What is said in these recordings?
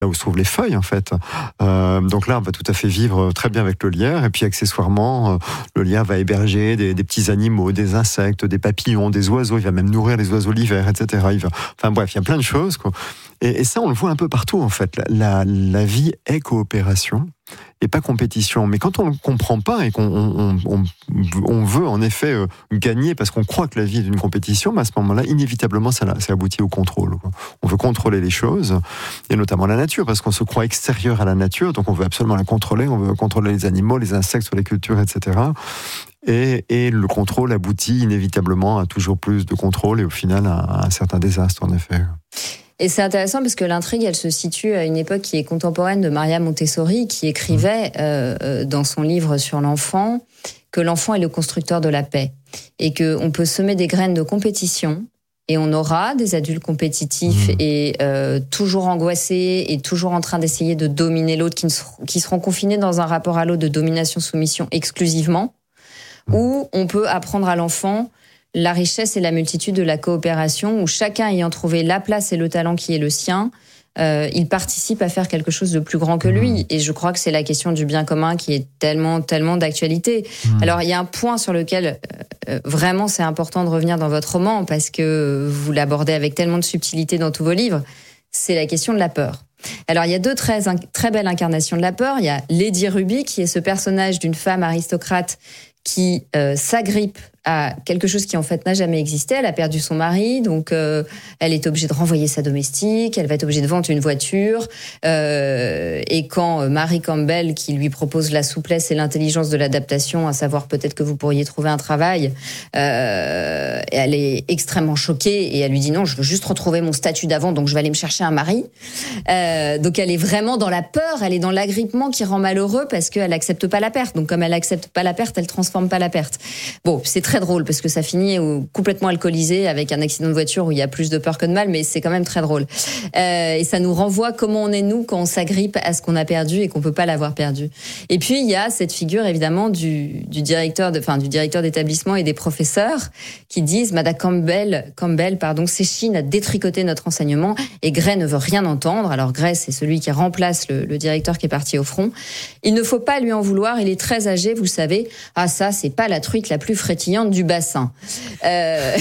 là où se trouvent les feuilles en fait. Donc là, on va tout à fait vivre très bien avec le lierre. Et puis accessoirement, le lierre va héberger des petits animaux, des insectes, des papillons, des oiseaux. Il va même nourrir les oiseaux l'hiver, etc. Enfin bref, il y a plein de choses, quoi. Et ça, on le voit un peu partout en fait. La vie est coopération et pas compétition. Mais quand on ne comprend pas et qu'on veut en effet gagner parce qu'on croit que la vie est une compétition, à ce moment-là, inévitablement, ça aboutit au contrôle, quoi. On veut contrôler les choses, et notamment la nature, parce qu'on se croit extérieur à la nature, donc on veut absolument la contrôler, on veut contrôler les animaux, les insectes sur les cultures, etc. Et le contrôle aboutit inévitablement à toujours plus de contrôle et au final à un certain désastre, en effet. Et c'est intéressant parce que l'intrigue, elle se situe à une époque qui est contemporaine de Maria Montessori, qui écrivait dans son livre sur l'enfant que l'enfant est le constructeur de la paix et qu'on peut semer des graines de compétition et on aura des adultes compétitifs et toujours angoissés et toujours en train d'essayer de dominer l'autre, qui seront confinés dans un rapport à l'autre de domination-soumission exclusivement, ou on peut apprendre à l'enfant la richesse et la multitude de la coopération, où chacun ayant trouvé la place et le talent qui est le sien, il participe à faire quelque chose de plus grand que lui. Et je crois que c'est la question du bien commun qui est tellement, tellement d'actualité. Alors, il y a un point sur lequel vraiment c'est important de revenir dans votre roman, parce que vous l'abordez avec tellement de subtilité dans tous vos livres, c'est la question de la peur. Alors, il y a deux très belles incarnations de la peur. Il y a Lady Ruby, qui est ce personnage d'une femme aristocrate qui s'agrippe à quelque chose qui en fait n'a jamais existé. Elle a perdu son mari, donc elle est obligée de renvoyer sa domestique, elle va être obligée de vendre une voiture, et quand Mary Campbell, qui lui propose la souplesse et l'intelligence de l'adaptation, à savoir peut-être que vous pourriez trouver un travail, elle est extrêmement choquée et elle lui dit non, je veux juste retrouver mon statut d'avant, donc je vais aller me chercher un mari. Donc elle est vraiment dans la peur, elle est dans l'agrippement qui rend malheureux parce qu'elle accepte pas la perte. Donc comme elle accepte pas la perte, elle transforme pas la perte. Bon, c'est très drôle parce que ça finit complètement alcoolisé avec un accident de voiture où il y a plus de peur que de mal, mais c'est quand même très drôle. Et ça nous renvoie comment on est nous quand on s'agrippe à ce qu'on a perdu et qu'on peut pas l'avoir perdu. Et puis il y a cette figure évidemment du directeur d'établissement et des professeurs qui disent Madame Campbell s'échine à détricoter notre enseignement et Gray ne veut rien entendre. Alors Gray, c'est celui qui remplace le directeur qui est parti au front. Il ne faut pas lui en vouloir, il est très âgé, vous savez. Ah ça, c'est pas la truite la plus frétillante du bassin. Et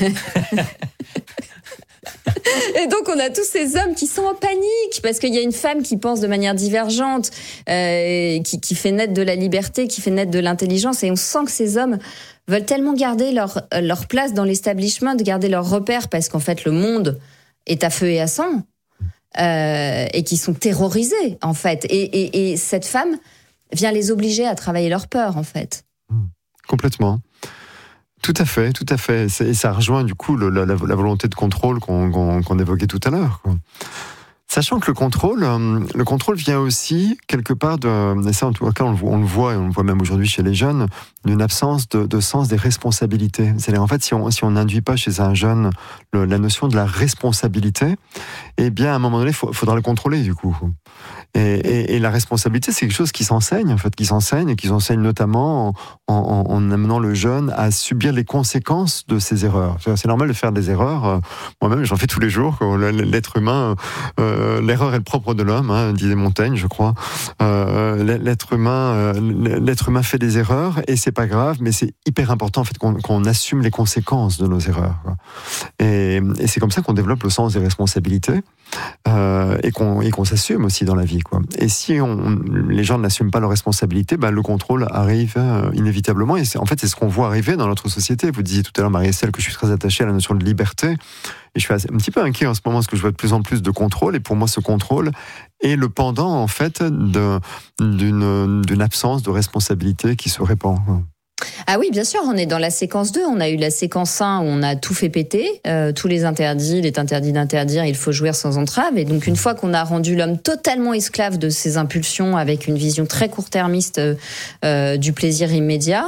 donc on a tous ces hommes qui sont en panique parce qu'il y a une femme qui pense de manière divergente, qui fait naître de la liberté, qui fait naître de l'intelligence, et on sent que ces hommes veulent tellement garder leur place dans l'establishment, garder leur repère, parce qu'en fait le monde est à feu et à sang, et qui sont terrorisés en fait. Et cette femme vient les obliger à travailler leur peur en fait. Complètement. Tout à fait. Et ça rejoint du coup la volonté de contrôle qu'on évoquait tout à l'heure, quoi. Sachant que le contrôle vient aussi quelque part et ça en tout cas on le voit et on le voit même aujourd'hui chez les jeunes, d'une absence de sens des responsabilités. C'est-à-dire en fait si on n'induit pas chez un jeune la notion de la responsabilité, eh bien à un moment donné faudra le contrôler du coup. Et la responsabilité, c'est quelque chose qui s'enseigne, en fait, et qui s'enseigne notamment en amenant le jeune à subir les conséquences de ses erreurs. C'est normal de faire des erreurs. Moi-même, j'en fais tous les jours. L'être humain, l'erreur est le propre de l'homme, hein, disait Montaigne, je crois. L'être humain fait des erreurs et c'est pas grave, mais c'est hyper important en fait qu'on assume les conséquences de nos erreurs, quoi. Et c'est comme ça qu'on développe le sens des responsabilités. Et qu'on s'assume aussi dans la vie, quoi. Et si les gens n'assument pas leurs responsabilités, le contrôle arrive inévitablement. Et c'est ce qu'on voit arriver dans notre société. Vous disiez tout à l'heure, Marie-Estelle, que je suis très attaché à la notion de liberté. Et je suis un petit peu inquiet en ce moment parce que je vois de plus en plus de contrôle. Et pour moi, ce contrôle est le pendant, en fait, d'une absence de responsabilité qui se répand. Ah oui, bien sûr, on est dans la séquence 2. On a eu la séquence 1 où on a tout fait péter, tous les interdits, il est interdit d'interdire, il faut jouir sans entrave. Et donc une fois qu'on a rendu l'homme totalement esclave de ses impulsions avec une vision très court-termiste du plaisir immédiat,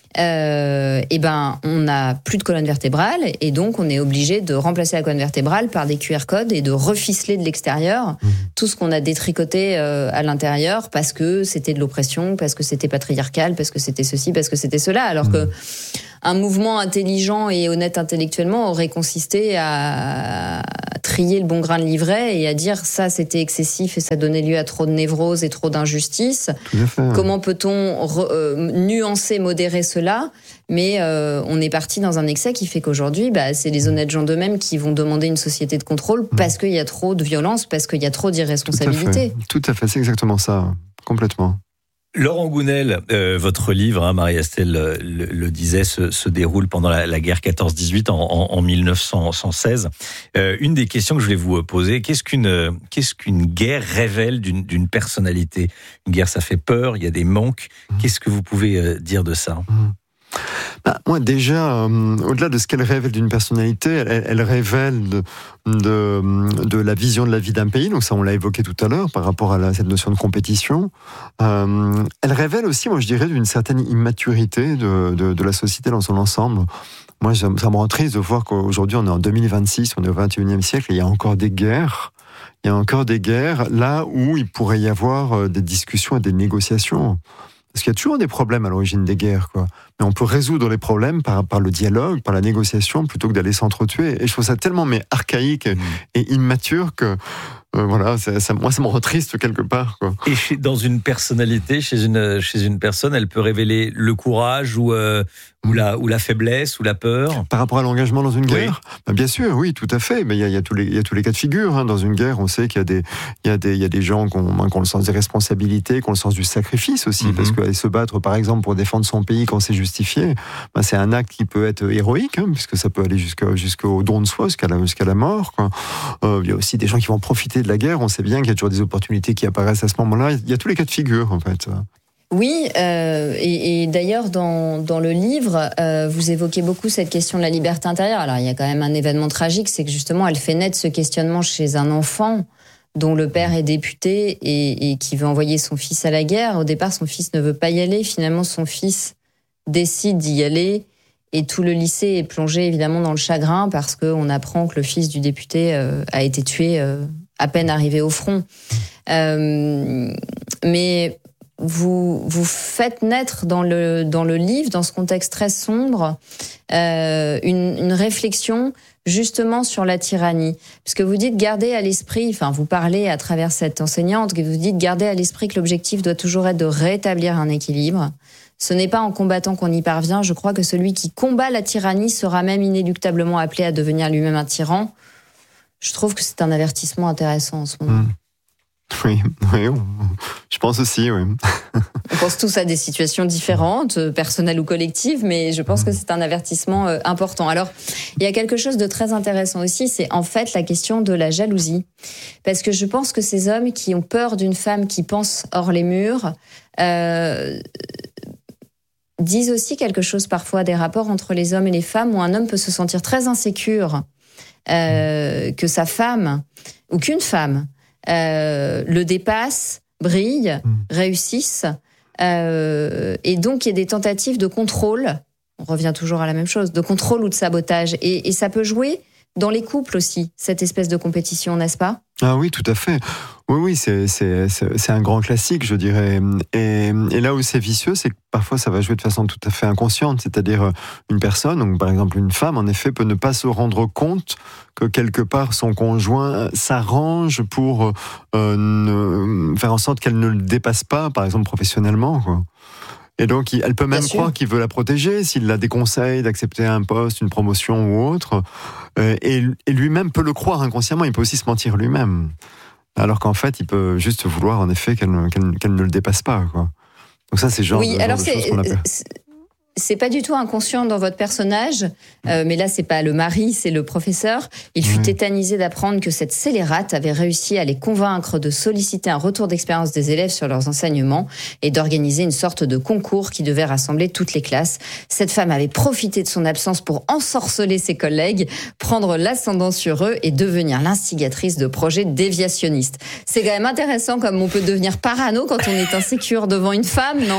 on n'a plus de colonne vertébrale et donc on est obligé de remplacer la colonne vertébrale par des QR codes et de reficeler de l'extérieur tout ce qu'on a détricoté à l'intérieur parce que c'était de l'oppression, parce que c'était patriarcal, parce que c'était ceci, parce que c'était cela. Alors que un mouvement intelligent et honnête intellectuellement aurait consisté à trier le bon grain de livret et à dire ça c'était excessif et ça donnait lieu à trop de névrose et trop d'injustice. Comment peut-on nuancer, modérer cela ? Mais on est parti dans un excès qui fait qu'aujourd'hui, c'est les honnêtes gens d'eux-mêmes qui vont demander une société de contrôle parce qu'il y a trop de violence, parce qu'il y a trop d'irresponsabilité. Tout à fait, c'est exactement ça, complètement. Laurent Gounel, votre livre, Marie-Estelle le disait, se déroule pendant la guerre 14-18 en 1916. Une des questions que je voulais vous poser, qu'est-ce qu'une guerre révèle d'une personnalité ? Une guerre, ça fait peur, il y a des manques. Qu'est-ce que vous pouvez dire de ça ? Moi, déjà, au-delà de ce qu'elle révèle d'une personnalité, elle révèle de la vision de la vie d'un pays. Donc ça, on l'a évoqué tout à l'heure par rapport à cette notion de compétition. Elle révèle aussi, moi, je dirais, d'une certaine immaturité de la société dans son ensemble. Moi, ça me rend triste de voir qu'aujourd'hui, on est en 2026, on est au 21e siècle, et il y a encore des guerres. Il y a encore des guerres là où il pourrait y avoir des discussions et des négociations. Parce qu'il y a toujours des problèmes à l'origine des guerres, quoi. Mais on peut résoudre les problèmes par le dialogue, par la négociation, plutôt que d'aller s'entretuer. Et je trouve ça tellement archaïque et immature que moi, ça me rend triste quelque part, quoi. Et dans une personnalité, chez une personne, elle peut révéler le courage ou la faiblesse ou la peur. Par rapport à l'engagement dans une guerre, bien sûr, oui, tout à fait. Mais il y a tous les cas de figure. Dans une guerre, on sait qu'il y a des gens qui ont le sens des responsabilités, qui ont le sens du sacrifice aussi, parce qu'aller se battre, par exemple, pour défendre son pays quand c'est justifié, c'est un acte qui peut être héroïque, puisque ça peut aller jusqu'au don de soi, jusqu'à la mort, quoi. Il y a aussi des gens qui vont profiter de la guerre. On sait bien qu'il y a toujours des opportunités qui apparaissent à ce moment-là. Il y a tous les cas de figure, en fait. Oui, et d'ailleurs dans le livre, vous évoquez beaucoup cette question de la liberté intérieure. Alors il y a quand même un événement tragique, c'est que justement elle fait naître ce questionnement chez un enfant dont le père est député et qui veut envoyer son fils à la guerre. Au départ, son fils ne veut pas y aller. Finalement, son fils décide d'y aller et tout le lycée est plongé évidemment dans le chagrin parce qu'on apprend que le fils du député a été tué à peine arrivé au front. Mais vous faites naître dans le livre, dans ce contexte très sombre, une réflexion justement sur la tyrannie. Parce que vous dites garder à l'esprit, vous parlez à travers cette enseignante, que vous dites garder à l'esprit que l'objectif doit toujours être de rétablir un équilibre. Ce n'est pas en combattant qu'on y parvient. Je crois que celui qui combat la tyrannie sera même inéluctablement appelé à devenir lui-même un tyran. Je trouve que c'est un avertissement intéressant en ce moment. Oui, je pense aussi, oui. On pense tous à des situations différentes, personnelles ou collectives, mais je pense que c'est un avertissement important. Alors, il y a quelque chose de très intéressant aussi, c'est en fait la question de la jalousie. Parce que je pense que ces hommes qui ont peur d'une femme qui pense hors les murs disent aussi quelque chose parfois des rapports entre les hommes et les femmes, où un homme peut se sentir très insécure que sa femme, ou qu'une femme, le dépasse, brille, réussisse, et donc il y a des tentatives de contrôle, on revient toujours à la même chose, de contrôle ou de sabotage, et ça peut jouer dans les couples aussi, cette espèce de compétition, n'est-ce pas ? Ah oui, tout à fait. Oui, c'est un grand classique, je dirais. Et là où c'est vicieux, c'est que parfois ça va jouer de façon tout à fait inconsciente. C'est-à-dire une personne, donc par exemple une femme, en effet, peut ne pas se rendre compte que quelque part son conjoint s'arrange pour faire en sorte qu'elle ne le dépasse pas, par exemple professionnellement, quoi. Et donc, elle peut même croire qu'il veut la protéger, s'il la déconseille d'accepter un poste, une promotion ou autre. Et lui-même peut le croire inconsciemment, il peut aussi se mentir lui-même. Alors qu'en fait, il peut juste vouloir, en effet, qu'elle ne le dépasse pas, quoi. Donc ça, c'est genre de choses qu'on appelle... C'est pas du tout inconscient dans votre personnage, mais là c'est pas le mari, c'est le professeur. Il fut tétanisé d'apprendre que cette scélérate avait réussi à les convaincre de solliciter un retour d'expérience des élèves sur leurs enseignements et d'organiser une sorte de concours qui devait rassembler toutes les classes. Cette femme avait profité de son absence pour ensorceler ses collègues, prendre l'ascendant sur eux et devenir l'instigatrice de projets déviationnistes. C'est quand même intéressant comme on peut devenir parano quand on est insécure devant une femme, non ?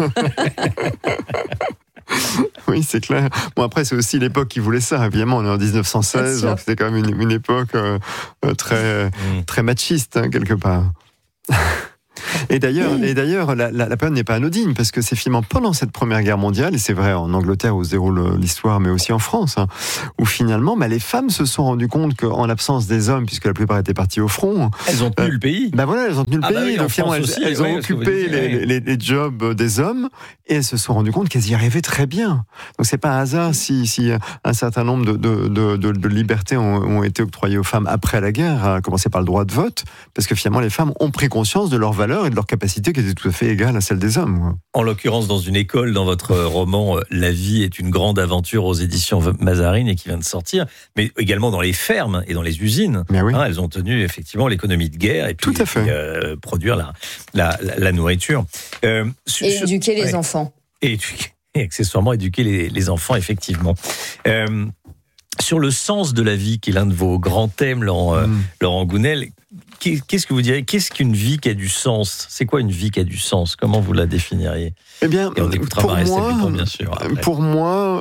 Oui, c'est clair. Bon, après, c'est aussi l'époque qui voulait ça. Évidemment, on est en 1916, donc c'était quand même une époque très machiste, quelque part. Et d'ailleurs, la période n'est pas anodine, parce que c'est finalement pendant cette Première Guerre mondiale, et c'est vrai en Angleterre où se déroule l'histoire, mais aussi en France, où finalement les femmes se sont rendues compte qu'en l'absence des hommes, puisque la plupart étaient partis au front... Elles ont tenu le pays. Elles ont tenu le pays. Donc finalement, elles ont occupé les jobs des hommes, et elles se sont rendues compte qu'elles y arrivaient très bien. Donc c'est pas un hasard si un certain nombre de libertés ont été octroyées aux femmes après la guerre, à commencer par le droit de vote, parce que finalement les femmes ont pris conscience de leurs valeurs et de leurs capacités qui étaient tout à fait égales à celles des hommes. En l'occurrence, dans une école, dans votre roman La vie est une grande aventure aux éditions Mazarine et qui vient de sortir, mais également dans les fermes et dans les usines. Oui. Elles ont tenu effectivement l'économie de guerre et puis, produire la nourriture. Et éduquer les enfants. Et accessoirement éduquer les enfants, effectivement. Sur le sens de la vie, qui est l'un de vos grands thèmes, Laurent Gounel, qu'est-ce que vous diriez ? Qu'est-ce qu'une vie qui a du sens ? C'est quoi une vie qui a du sens ? Comment vous la définiriez ? Eh bien, et on écoutera Marie-Estelle Dupont, bien sûr. Après. Pour moi,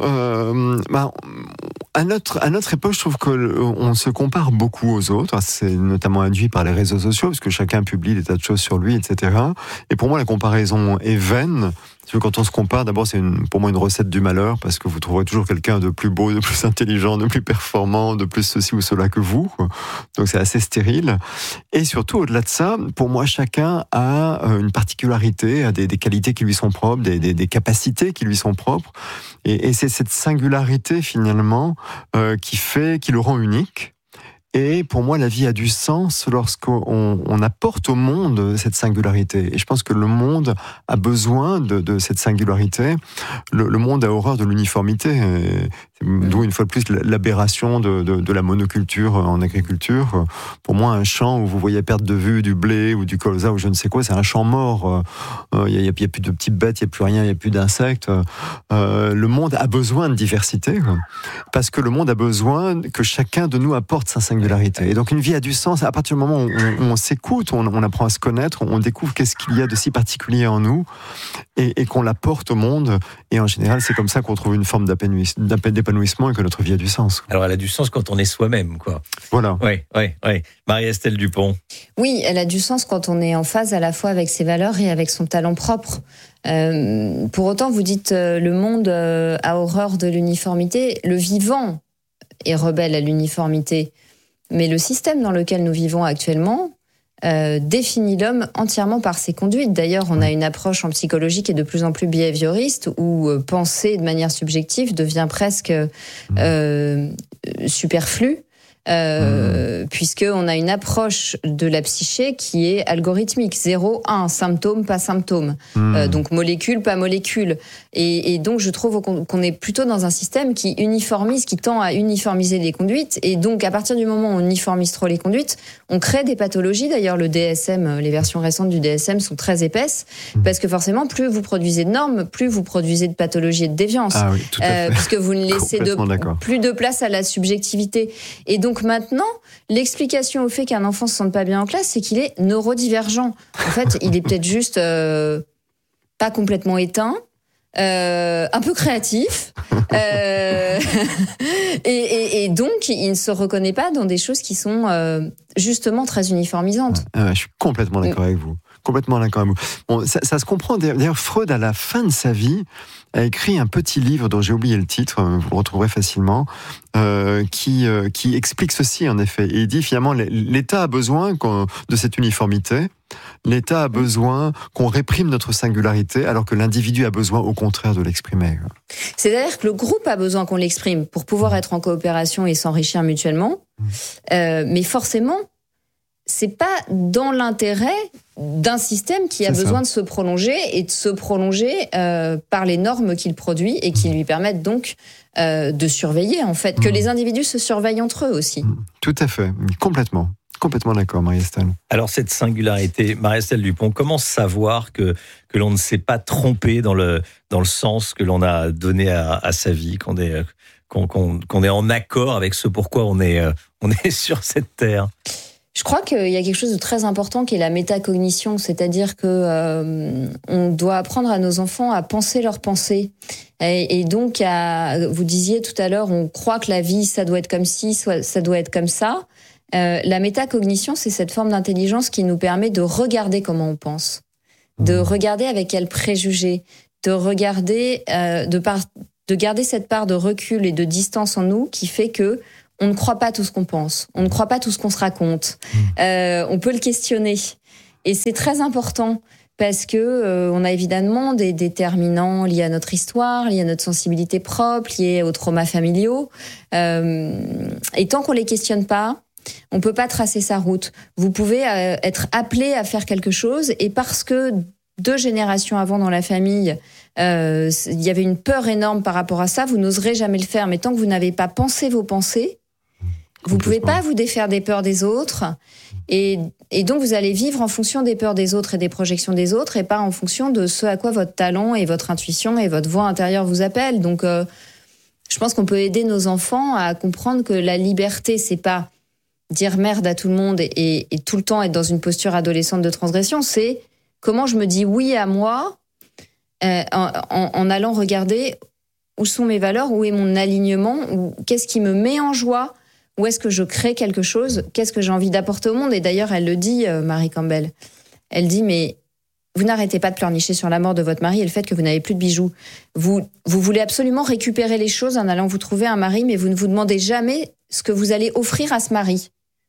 à notre époque, je trouve qu'on se compare beaucoup aux autres. C'est notamment induit par les réseaux sociaux, parce que chacun publie des tas de choses sur lui, etc. Et pour moi, la comparaison est vaine. Quand on se compare, d'abord, c'est pour moi une recette du malheur, parce que vous trouverez toujours quelqu'un de plus beau, de plus intelligent, de plus performant, de plus ceci ou cela que vous. Donc c'est assez stérile. Et surtout, au-delà de ça, pour moi, chacun a une particularité, a des qualités qui lui sont propres, des capacités qui lui sont propres. Et c'est cette singularité, finalement, qui le rend unique. Et pour moi, la vie a du sens lorsqu'on apporte au monde cette singularité. Et je pense que le monde a besoin de cette singularité. Le monde a horreur de l'uniformité. D'où, une fois de plus, l'aberration de la monoculture en agriculture. Pour moi, un champ où vous voyez perdre de vue du blé ou du colza ou je ne sais quoi, c'est un champ mort. Il n'y a plus de petites bêtes, il n'y a plus rien, il n'y a plus d'insectes. Le monde a besoin de diversité, parce que le monde a besoin que chacun de nous apporte sa singularité. Et donc une vie a du sens à partir du moment où on s'écoute, on apprend à se connaître, on découvre qu'est-ce qu'il y a de si particulier en nous et qu'on l'apporte au monde. Et en général, c'est comme ça qu'on trouve une forme d'épanouissement et que notre vie a du sens. Alors elle a du sens quand on est soi-même, quoi. Voilà. Oui. Marie-Estelle Dupont. Oui, elle a du sens quand on est en phase à la fois avec ses valeurs et avec son talent propre. Pour autant, vous dites le monde a horreur de l'uniformité. Le vivant est rebelle à l'uniformité. Mais le système dans lequel nous vivons actuellement définit l'homme entièrement par ses conduites. D'ailleurs, on a une approche en psychologie qui est de plus en plus behavioriste, où penser de manière subjective devient presque superflu. Puisqu'on a une approche de la psyché qui est algorithmique, 0, 1, symptôme, pas symptôme, donc molécule, pas molécule, et donc je trouve qu'on est plutôt dans un système qui uniformise, qui tend à uniformiser les conduites, et donc à partir du moment où on uniformise trop les conduites, on crée des pathologies. D'ailleurs le DSM, les versions récentes du DSM sont très épaisses, parce que forcément plus vous produisez de normes, plus vous produisez de pathologies et de déviance, puisque vous ne laissez plus de place à la subjectivité. Et donc maintenant, l'explication au fait qu'un enfant se sente pas bien en classe, c'est qu'il est neurodivergent. En fait, il est peut-être juste pas complètement éteint, un peu créatif, et donc il ne se reconnaît pas dans des choses qui sont justement très uniformisantes. Je suis complètement d'accord avec vous. Complètement d'accord avec vous. Bon, ça se comprend. D'ailleurs, Freud, à la fin de sa vie, a écrit un petit livre dont j'ai oublié le titre, vous le retrouverez facilement, qui explique ceci, en effet. Et il dit, finalement, l'État a besoin de cette uniformité. L'État a besoin qu'on réprime notre singularité, alors que l'individu a besoin, au contraire, de l'exprimer. C'est-à-dire que le groupe a besoin qu'on l'exprime pour pouvoir être en coopération et s'enrichir mutuellement. Mais forcément, c'est pas dans l'intérêt d'un système qui a besoin de se prolonger et de se prolonger par les normes qu'il produit et qui lui permettent donc de surveiller, en fait, que les individus se surveillent entre eux aussi. Tout à fait, complètement. Complètement d'accord, Marie-Estelle. Alors cette singularité, Marie-Estelle Dupont, comment savoir que l'on ne s'est pas trompé dans le sens que l'on a donné à sa vie, qu'on est en accord avec ce pourquoi on est sur cette terre? Je crois qu'il y a quelque chose de très important qui est la métacognition, c'est-à-dire que on doit apprendre à nos enfants à penser leurs pensées. Et donc, vous disiez tout à l'heure, on croit que la vie, ça doit être comme ci, ça doit être comme ça. La métacognition, c'est cette forme d'intelligence qui nous permet de regarder comment on pense. de regarder avec quel préjugé, de regarder, de garder cette part de recul et de distance en nous qui fait que on ne croit pas tout ce qu'on pense, on ne croit pas tout ce qu'on se raconte. On peut le questionner. Et c'est très important parce que on a évidemment des déterminants liés à notre histoire, liés à notre sensibilité propre, liés aux traumas familiaux. Et tant qu'on les questionne pas, on peut pas tracer sa route. Vous pouvez être appelé à faire quelque chose et parce que 2 générations avant dans la famille, il y avait une peur énorme par rapport à ça, vous n'oserez jamais le faire. Mais tant que vous n'avez pas pensé vos pensées, vous pouvez pas vous défaire des peurs des autres. Et donc, vous allez vivre en fonction des peurs des autres et des projections des autres et pas en fonction de ce à quoi votre talent et votre intuition et votre voix intérieure vous appellent. Donc, je pense qu'on peut aider nos enfants à comprendre que la liberté, c'est pas dire merde à tout le monde et tout le temps être dans une posture adolescente de transgression. C'est comment je me dis oui à moi en allant regarder où sont mes valeurs, où est mon alignement, qu'est-ce qui me met en joie. Où est-ce que je crée quelque chose? Qu'est-ce que j'ai envie d'apporter au monde? Et d'ailleurs, elle le dit, Marie Campbell. Elle dit, mais vous n'arrêtez pas de pleurnicher sur la mort de votre mari et le fait que vous n'avez plus de bijoux. Vous voulez absolument récupérer les choses en allant vous trouver un mari, mais vous ne vous demandez jamais ce que vous allez offrir à ce mari.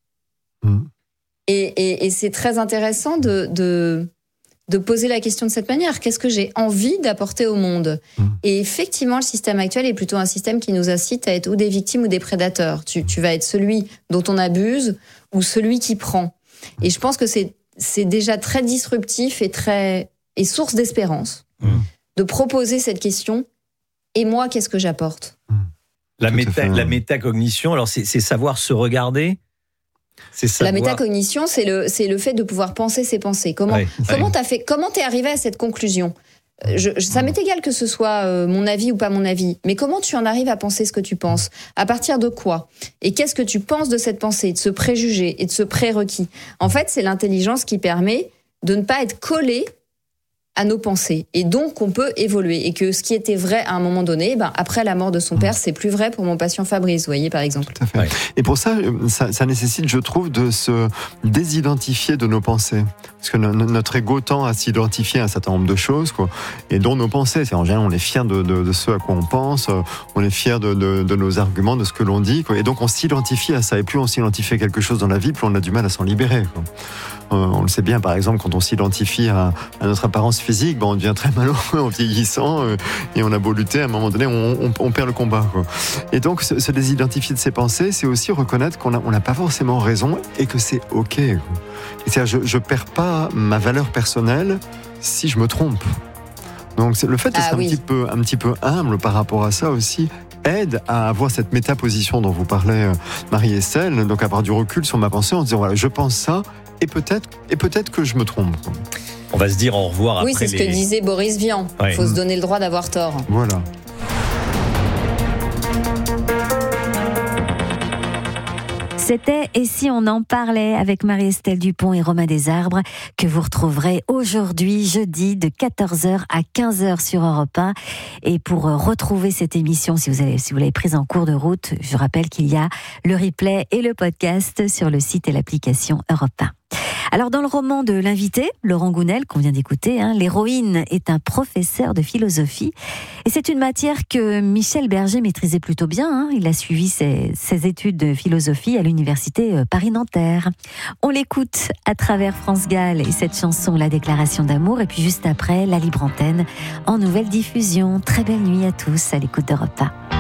Et c'est très intéressant de poser la question de cette manière. Qu'est-ce que j'ai envie d'apporter au monde? Et effectivement, le système actuel est plutôt un système qui nous incite à être ou des victimes ou des prédateurs. Tu vas être celui dont on abuse ou celui qui prend. Et je pense que c'est déjà très disruptif et source d'espérance de proposer cette question. Et moi, qu'est-ce que j'apporte? La métacognition, alors c'est savoir se regarder. La métacognition, c'est le fait de pouvoir penser ses pensées. Comment t'es arrivé à cette conclusion? Ça m'est égal que ce soit mon avis ou pas mon avis, mais comment tu en arrives à penser ce que tu penses? À partir de quoi? Et qu'est-ce que tu penses de cette pensée, de ce préjugé et de ce prérequis? En fait, c'est l'intelligence qui permet de ne pas être collé à nos pensées. Et donc, on peut évoluer. Et que ce qui était vrai à un moment donné, après la mort de son père, c'est plus vrai pour mon patient Fabrice, vous voyez, par exemple. Tout à fait. Ouais. Et pour ça nécessite, je trouve, de se désidentifier de nos pensées. Parce que notre ego tend à s'identifier à un certain nombre de choses, quoi, et dont nos pensées. C'est en général, on est fier de ce à quoi on pense, on est fier de nos arguments, de ce que l'on dit, quoi. Et donc, on s'identifie à ça. Et plus on s'identifie à quelque chose dans la vie, plus on a du mal à s'en libérer, quoi. On le sait bien, par exemple, quand on s'identifie à notre apparence physique, on devient très malheureux en vieillissant, et on a beau lutter, à un moment donné, on perd le combat, quoi. Et donc, se désidentifier de ses pensées, c'est aussi reconnaître qu'on n'a pas forcément raison et que c'est OK, quoi. Et c'est-à-dire, je perds pas ma valeur personnelle si je me trompe. Donc, le fait d'être un petit peu humble par rapport à ça aussi aide à avoir cette métaposition dont vous parlez, Marie-Estelle, donc à avoir du recul sur ma pensée en disant, voilà, je pense ça, et peut-être que je me trompe. On va se dire au revoir après. Oui, c'est ce que disait Boris Vian. Il faut se donner le droit d'avoir tort. Voilà. C'était « Et si on en parlait » avec Marie-Estelle Dupont et Romain Desarbres, que vous retrouverez aujourd'hui, jeudi, de 14h à 15h sur Europe 1. Et pour retrouver cette émission, si vous l'avez prise en cours de route, je rappelle qu'il y a le replay et le podcast sur le site et l'application Europe 1. Alors, dans le roman de l'invité, Laurent Gounel, qu'on vient d'écouter, l'héroïne est un professeur de philosophie. Et c'est une matière que Michel Berger maîtrisait plutôt bien. Il a suivi ses études de philosophie à l'université Paris-Nanterre. On l'écoute à travers France Gall et cette chanson, La déclaration d'amour. Et puis juste après, la libre antenne en nouvelle diffusion. Très belle nuit à tous à l'écoute d'Europe 1.